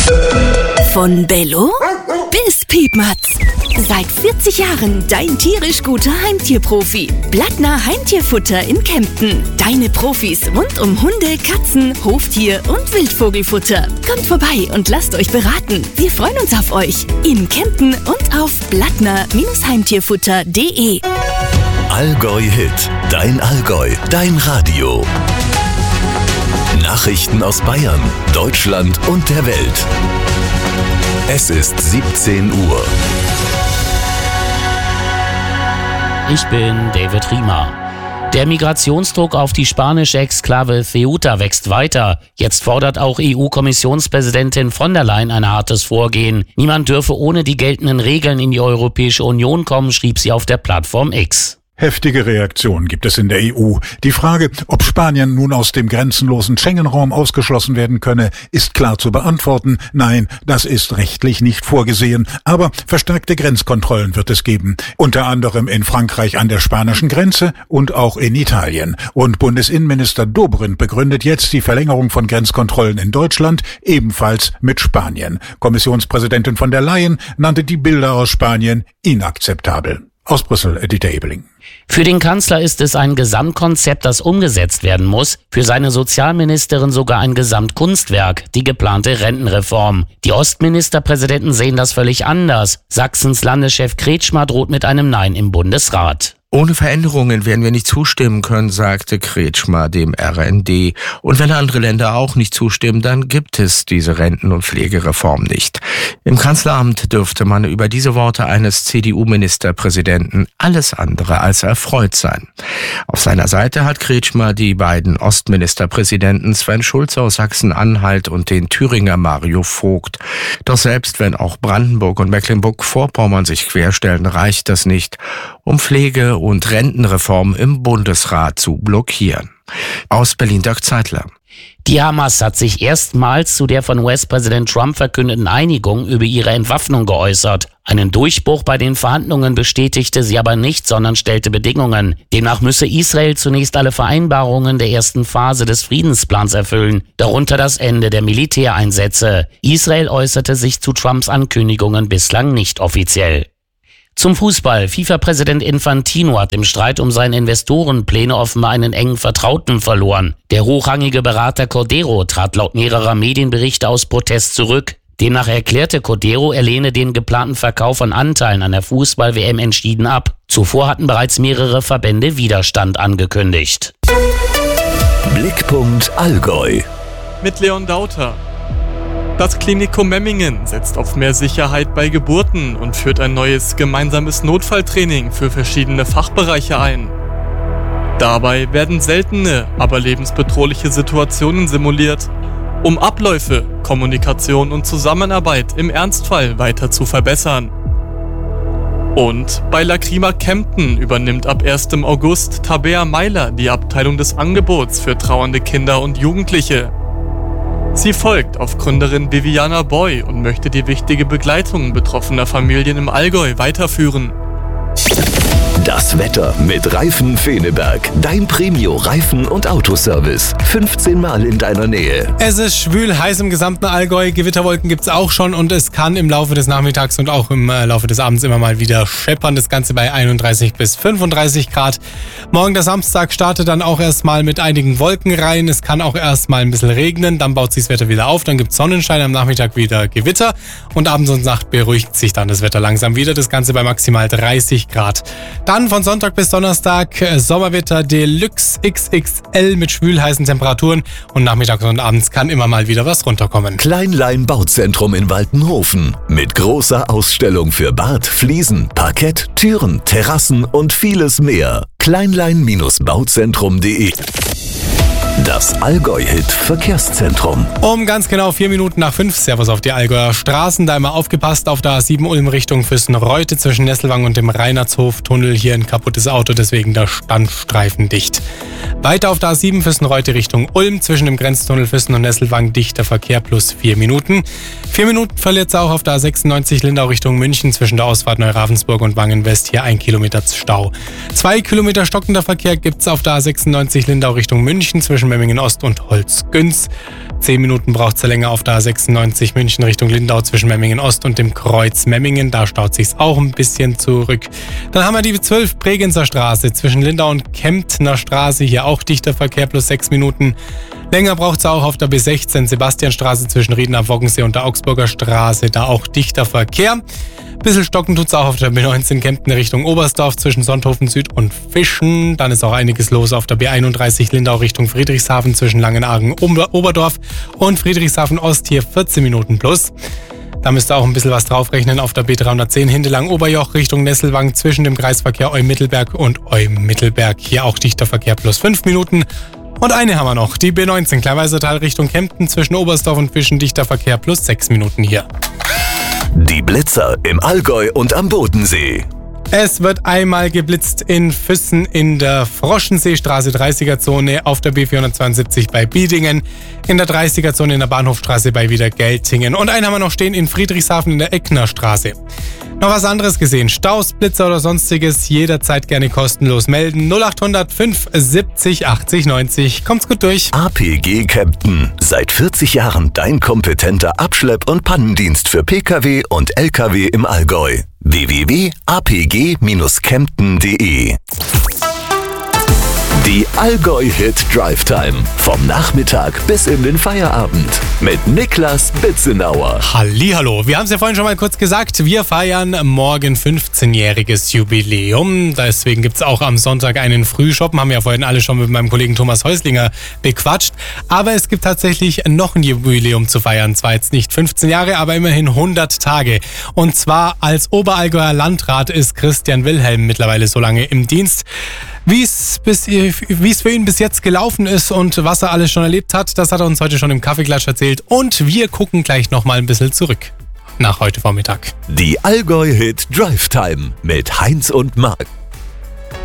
Von Bello bis Piepmatz. Seit 40 Jahren dein tierisch guter Heimtierprofi. Blattner Heimtierfutter in Kempten. Deine Profis rund um Hunde, Katzen, Hoftier und Wildvogelfutter. Kommt vorbei und lasst euch beraten. Wir freuen uns auf euch. In Kempten und auf blattner-heimtierfutter.de. Allgäu Hit. Dein Allgäu. Dein Radio. Nachrichten aus Bayern, Deutschland und der Welt. Es ist 17 Uhr. Ich bin David Riemer. Der Migrationsdruck auf die spanische Exklave Ceuta wächst weiter. Jetzt fordert auch EU-Kommissionspräsidentin von der Leyen ein hartes Vorgehen. Niemand dürfe ohne die geltenden Regeln in die Europäische Union kommen, schrieb sie auf der Plattform X. Heftige Reaktionen gibt es in der EU. Die Frage, ob Spanien nun aus dem grenzenlosen Schengen-Raum ausgeschlossen werden könne, ist klar zu beantworten. Nein, das ist rechtlich nicht vorgesehen. Aber verstärkte Grenzkontrollen wird es geben. Unter anderem in Frankreich an der spanischen Grenze und auch in Italien. Und Bundesinnenminister Dobrindt begründet jetzt die Verlängerung von Grenzkontrollen in Deutschland, ebenfalls mit Spanien. Kommissionspräsidentin von der Leyen nannte die Bilder aus Spanien inakzeptabel. Aus Brüssel, Dieter Ebeling. Für den Kanzler ist es ein Gesamtkonzept, das umgesetzt werden muss. Für seine Sozialministerin sogar ein Gesamtkunstwerk, die geplante Rentenreform. Die Ostministerpräsidenten sehen das völlig anders. Sachsens Landeschef Kretschmer droht mit einem Nein im Bundesrat. Ohne Veränderungen werden wir nicht zustimmen können, sagte Kretschmer dem RND. Und wenn andere Länder auch nicht zustimmen, dann gibt es diese Renten- und Pflegereform nicht. Im Kanzleramt dürfte man über diese Worte eines CDU-Ministerpräsidenten alles andere als erfreut sein. Auf seiner Seite hat Kretschmer die beiden Ostministerpräsidenten Sven Schulze aus Sachsen-Anhalt und den Thüringer Mario Vogt. Doch selbst wenn auch Brandenburg und Mecklenburg-Vorpommern sich querstellen, reicht das nicht, um Pflege- und Rentenreform im Bundesrat zu blockieren. Aus Berlin Dirk Zeitler. Die Hamas hat sich erstmals zu der von US-Präsident Trump verkündeten Einigung über ihre Entwaffnung geäußert. Einen Durchbruch bei den Verhandlungen bestätigte sie aber nicht, sondern stellte Bedingungen. Demnach müsse Israel zunächst alle Vereinbarungen der ersten Phase des Friedensplans erfüllen, darunter das Ende der Militäreinsätze. Israel äußerte sich zu Trumps Ankündigungen bislang nicht offiziell. Zum Fußball. FIFA-Präsident Infantino hat im Streit um seine Investorenpläne offenbar einen engen Vertrauten verloren. Der hochrangige Berater Cordero trat laut mehrerer Medienberichte aus Protest zurück. Demnach erklärte Cordero, er lehne den geplanten Verkauf von Anteilen an der Fußball-WM entschieden ab. Zuvor hatten bereits mehrere Verbände Widerstand angekündigt. Blickpunkt Allgäu. Mit Leon Dauter. Das Klinikum Memmingen setzt auf mehr Sicherheit bei Geburten und führt ein neues gemeinsames Notfalltraining für verschiedene Fachbereiche ein. Dabei werden seltene, aber lebensbedrohliche Situationen simuliert, um Abläufe, Kommunikation und Zusammenarbeit im Ernstfall weiter zu verbessern. Und bei Lacrima Kempten übernimmt ab 1. August Tabea Meiler die Abteilung des Angebots für trauernde Kinder und Jugendliche. Sie folgt auf Gründerin Viviana Boy und möchte die wichtige Begleitung betroffener Familien im Allgäu weiterführen. Das Wetter mit Reifen Feneberg. Dein Premio-Reifen- und Autoservice. 15 Mal in deiner Nähe. Es ist schwül, heiß im gesamten Allgäu. Gewitterwolken gibt's auch schon und es kann im Laufe des Nachmittags und auch im Laufe des Abends immer mal wieder scheppern. Das Ganze bei 31 bis 35 Grad. Morgen der Samstag startet dann auch erstmal mit einigen Wolkenreihen. Es kann auch erstmal ein bisschen regnen. Dann baut sich das Wetter wieder auf. Dann gibt's Sonnenschein, am Nachmittag wieder Gewitter. Und abends und Nacht beruhigt sich dann das Wetter langsam wieder. Das Ganze bei maximal 30 Grad. Dann von Sonntag bis Donnerstag Sommerwetter Deluxe XXL mit schwülheißen Temperaturen und nachmittags und abends kann immer mal wieder was runterkommen. Kleinlein Bauzentrum in Waltenhofen mit großer Ausstellung für Bad, Fliesen, Parkett, Türen, Terrassen und vieles mehr. Kleinlein-bauzentrum.de. Das Allgäu-Hit-Verkehrszentrum. Um ganz genau 4 Minuten nach 5. Servus auf die Allgäuer Straßen. Da immer aufgepasst auf der A7 Ulm Richtung Füssen-Reute zwischen Nesselwang und dem Reinhardshof-Tunnel. Hier ein kaputtes Auto, deswegen der Standstreifen dicht. Weiter auf der A7 Füssen-Reute Richtung Ulm zwischen dem Grenztunnel Füssen und Nesselwang dichter Verkehr plus 4 Minuten. 4 Minuten verliert es auch auf der A96 Lindau Richtung München zwischen der Ausfahrt Neuravensburg und Wangen-West. Hier 1 Kilometer Stau. 2 Kilometer stockender Verkehr gibt es auf der A96 Lindau Richtung München zwischen zwischen Memmingen Ost und Holzgünz. 10 Minuten braucht es länger auf der A96 München Richtung Lindau zwischen Memmingen Ost und dem Kreuz Memmingen. Da staut sich's auch ein bisschen zurück. Dann haben wir die 12 Bregenzer Straße zwischen Lindau und Kemptner Straße. Hier auch dichter Verkehr plus 6 Minuten. Länger braucht es auch auf der B16 Sebastianstraße zwischen Rieden am Woggensee und der Augsburger Straße. Da auch dichter Verkehr. Bisschen stocken tut's auch auf der B19 Kempten Richtung Oberstdorf zwischen Sonthofen Süd und Fischen. Dann ist auch einiges los auf der B31 Lindau Richtung Friedrichshafen zwischen Langenargen Oberdorf und Friedrichshafen Ost hier 14 Minuten plus. Da müsst ihr auch ein bisschen was draufrechnen auf der B310 Hindelang Oberjoch Richtung Nesselwang zwischen dem Kreisverkehr Eumittelberg und Eumittelberg. Hier auch dichter Verkehr plus 5 Minuten. Und eine haben wir noch, die B19 Kleinweisertal Richtung Kempten zwischen Oberstdorf und Fischen dichter Verkehr plus 6 Minuten hier. Die Blitzer im Allgäu und am Bodensee. Es wird einmal geblitzt in Füssen in der Froschenseestraße 30er-Zone, auf der B472 bei Biedingen, in der 30er-Zone in der Bahnhofstraße bei Wiedergeltingen und einen haben wir noch stehen in Friedrichshafen in der Ecknerstraße. Noch was anderes gesehen, Staus, Blitzer oder sonstiges, jederzeit gerne kostenlos melden. 0800 570 80 90. Kommt's gut durch. APG Kempten. Seit 40 Jahren dein kompetenter Abschlepp- und Pannendienst für Pkw und Lkw im Allgäu. www.apg-kempten.de. Die Allgäu-Hit Drive Time. Vom Nachmittag bis in den Feierabend. Mit Niklas Bitzenauer. Hallihallo, wir haben es ja vorhin schon mal kurz gesagt, wir feiern morgen 15-jähriges Jubiläum. Deswegen gibt es auch am Sonntag einen Frühshoppen. Haben wir ja vorhin alle schon mit meinem Kollegen Thomas Häuslinger bequatscht. Aber es gibt tatsächlich noch ein Jubiläum zu feiern. Zwar jetzt nicht 15 Jahre, aber immerhin 100 Tage. Und zwar als Oberallgäuer Landrat ist Christian Wilhelm mittlerweile so lange im Dienst. Wie es für ihn bis jetzt gelaufen ist und was er alles schon erlebt hat, das hat er uns heute schon im Kaffeeklatsch erzählt. Und wir gucken gleich nochmal ein bisschen zurück nach heute Vormittag. Die Allgäu-Hit Drive Time mit Heinz und Marc.